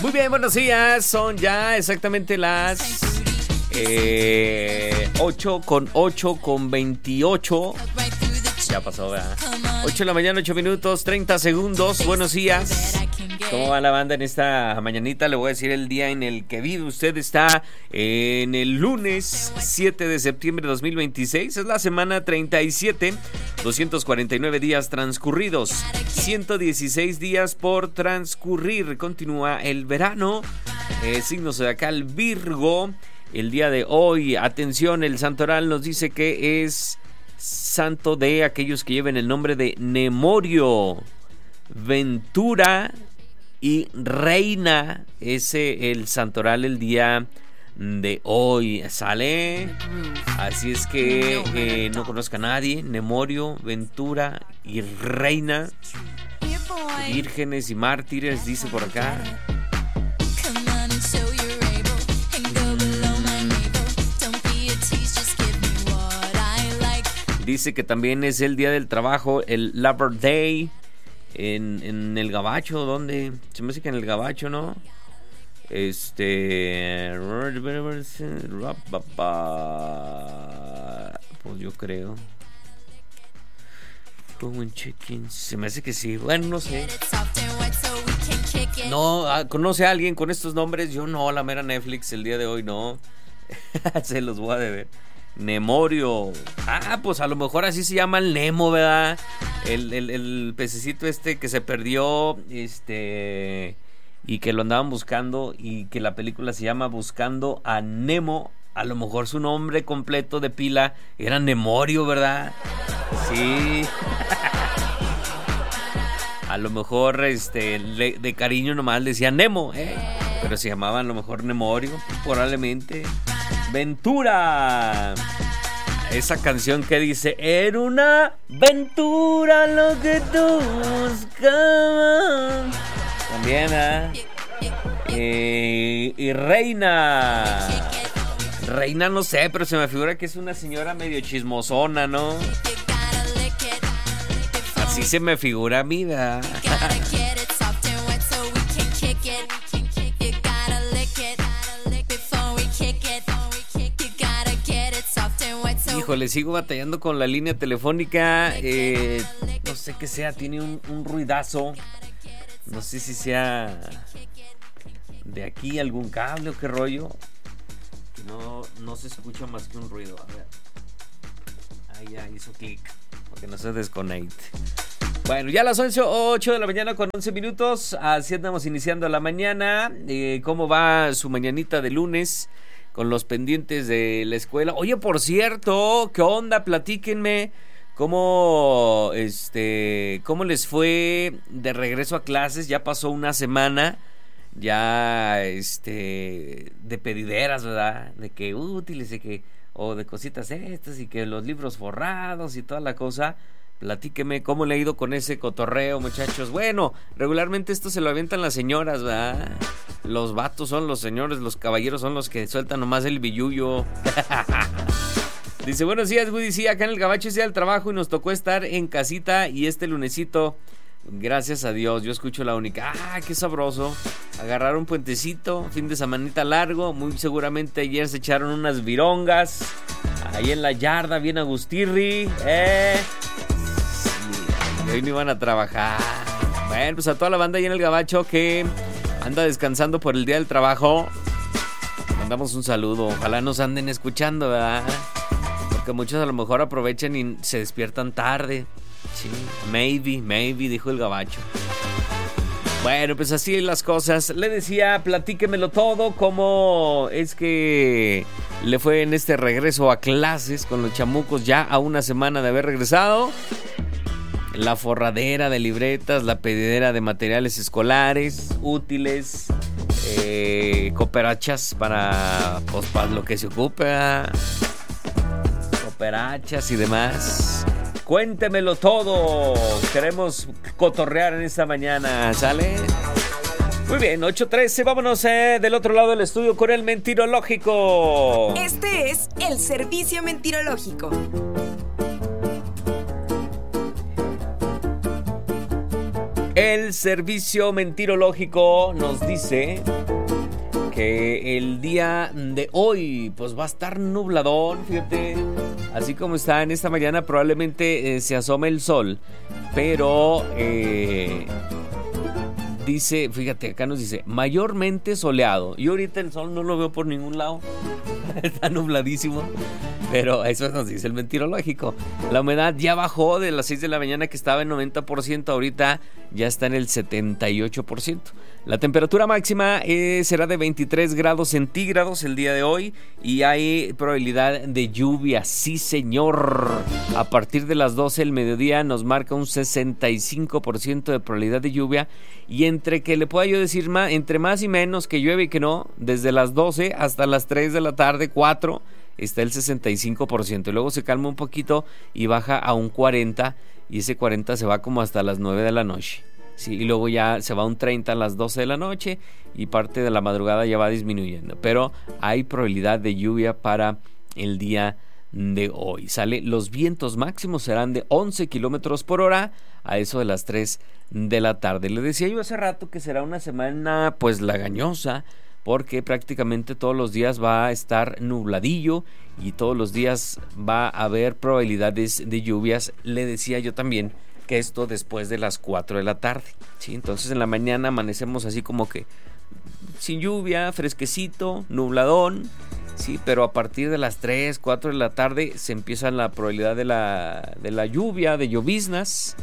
Muy bien, buenos días. Son ya exactamente las 8:28. Ya pasó, ¿verdad? 8 de la mañana, 8 minutos, 30 segundos. Buenos días. ¿Cómo va la banda en esta mañanita? Le voy a decir el día en el que vive usted. Está en el lunes 7 de septiembre de 2026. Es la semana 37. 249 días transcurridos. 116 días por transcurrir. Continúa el verano. Signo zodiacal Virgo. El día de hoy, atención, el santoral nos dice que es santo de aquellos que lleven el nombre de Nemorio, Ventura y Reina. Ese el santoral el día de hoy. ¿Sale? Así es que no conozca a nadie. Nemorio, Ventura y Reina. Vírgenes y mártires, dice por acá. Dice que también es el día del trabajo, el Labor Day. En el Gabacho, ¿dónde? Se me hace que en el Gabacho, ¿no? Pues yo creo. Se me hace que sí. Bueno, no sé. No, ¿conoce a alguien con estos nombres? Yo no, la mera Netflix el día de hoy no. Se los voy a deber. Nemorio. Pues a lo mejor así se llama el Nemo, ¿verdad? El pececito que se perdió, y que lo andaban buscando, y que la película se llama Buscando a Nemo. A lo mejor su nombre completo de pila era Nemorio, ¿verdad? Sí. A lo mejor de cariño nomás le decía Nemo, pero se llamaba a lo mejor Nemorio, probablemente. Ventura. Esa canción que dice: era una ventura lo que tú buscabas. También, y Reina. Reina no sé, pero se me figura que es una señora medio chismosona, ¿no? Así se me figura a mí, ¿verdad? Híjole, sigo batallando con la línea telefónica. No sé qué sea, tiene un ruidazo. No sé si sea de aquí algún cable o qué rollo. No se escucha más que un ruido. A ver. Ahí ya hizo clic, porque no se desconecte. Bueno, ya a las 8 de la mañana con 11 minutos. Así andamos iniciando la mañana. ¿Cómo va su mañanita de lunes? Con los pendientes de la escuela. Oye, por cierto, ¿qué onda? Platíquenme cómo les fue de regreso a clases. Ya pasó una semana, ya de pedideras, ¿verdad? De que útiles, o de cositas estas, y que los libros forrados y toda la cosa. Platíqueme cómo le ha ido con ese cotorreo, muchachos. Bueno, regularmente esto se lo avientan las señoras, ¿verdad? Los vatos son los señores, los caballeros son los que sueltan nomás el billullo. Dice: buenos días, Woody. Sí, acá en el Gabacho es día del trabajo y nos tocó estar en casita, y lunesito, gracias a Dios, yo escucho la única. Qué sabroso. Agarrar un puentecito, fin de semanita largo. Muy seguramente ayer se echaron unas virongas ahí en la yarda, bien agustirri, y hoy no iban a trabajar. Bueno, pues a toda la banda ahí en el Gabacho que anda descansando por el día del trabajo, mandamos un saludo. Ojalá nos anden escuchando, ¿verdad? Porque muchos a lo mejor aprovechan y se despiertan tarde. Sí, maybe, dijo el Gabacho. Bueno, pues así las cosas. Le decía, platíquemelo todo. ¿Cómo es que le fue en este regreso a clases con los chamucos ya a una semana de haber regresado? La forradera de libretas, la pedidera de materiales escolares, útiles, cooperachas para lo que se ocupe, cooperachas y demás. Cuéntemelo todo. Queremos cotorrear en esta mañana, ¿sale? Muy bien, 8:13, vámonos del otro lado del estudio con el mentirológico. Este es el servicio mentirológico. El servicio mentirológico nos dice que el día de hoy pues va a estar nubladón, fíjate, así como está en esta mañana probablemente se asome el sol, pero dice, fíjate, acá nos dice mayormente soleado, y ahorita el sol no lo veo por ningún lado, está nubladísimo. Pero eso nos dice el mentirológico. La humedad ya bajó de las 6 de la mañana, que estaba en 90%, ahorita ya está en el 78%. La temperatura máxima será de 23 grados centígrados el día de hoy, y hay probabilidad de lluvia, sí señor. A partir de las 12 del mediodía nos marca un 65% de probabilidad de lluvia, y entre que le pueda yo decir entre más y menos que llueve y que no, desde las 12 hasta las 3 de la tarde, 4, está el 65%, y luego se calma un poquito y baja a un 40%, y ese 40% se va como hasta las 9 de la noche. Sí, y luego ya se va a un 30 a las 12 de la noche, y parte de la madrugada ya va disminuyendo. Pero hay probabilidad de lluvia para el día de hoy. Los vientos máximos serán de 11 kilómetros por hora a eso de las 3 de la tarde. Les decía yo hace rato que será una semana pues lagañosa, porque prácticamente todos los días va a estar nubladillo y todos los días va a haber probabilidades de lluvias. Le decía yo también que esto después de las 4 de la tarde, ¿sí? Entonces en la mañana amanecemos así como que sin lluvia, fresquecito, nubladón, sí, pero a partir de las 3, 4 de la tarde se empieza la probabilidad de la lluvia, de lloviznas.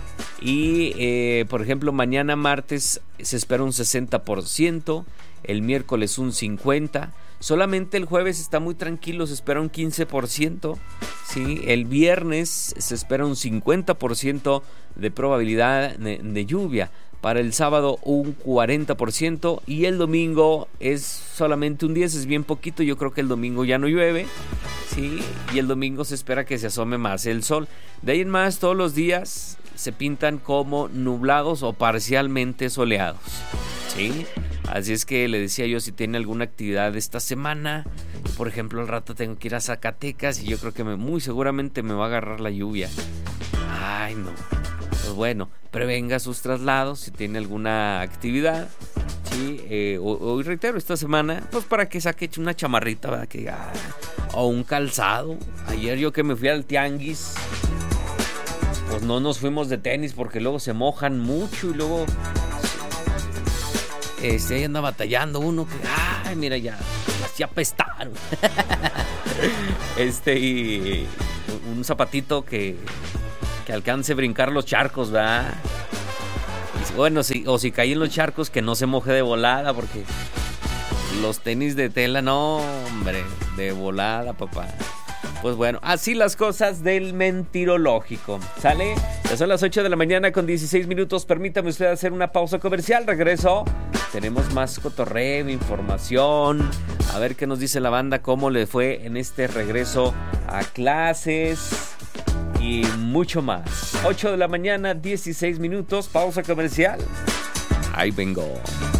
Y por ejemplo, mañana martes se espera un 60%, el miércoles un 50%, solamente el jueves está muy tranquilo, se espera un 15%, ¿sí? El viernes se espera un 50% de probabilidad de lluvia, para el sábado un 40%, y el domingo es solamente un 10%, es bien poquito. Yo creo que el domingo ya no llueve, ¿sí? Y el domingo se espera que se asome más el sol. De ahí en más, todos los días se pintan como nublados o parcialmente soleados, ¿sí? Así es que le decía yo, si tiene alguna actividad esta semana, por ejemplo, al rato tengo que ir a Zacatecas y yo creo que muy seguramente me va a agarrar la lluvia. Ay, no. Pues bueno, prevenga sus traslados si tiene alguna actividad, ¿sí? O reitero, esta semana, pues para que saque una chamarrita, ¿verdad? O un calzado. Ayer yo que me fui al tianguis, pues no nos fuimos de tenis porque luego se mojan mucho y luego ahí anda batallando uno que, ay, mira, ya apestaron. Y un zapatito que alcance a brincar los charcos, ¿verdad? Y bueno, si cae en los charcos, que no se moje de volada, porque los tenis de tela, no, hombre, de volada, papá. Pues bueno, así las cosas del mentirológico, ¿sale? Ya son las 8 de la mañana con 16 minutos. Permítame usted hacer una pausa comercial. Regreso. Tenemos más cotorreo, información. A ver qué nos dice la banda, cómo le fue en este regreso a clases y mucho más. 8 de la mañana, 16 minutos. Pausa comercial. Ahí vengo.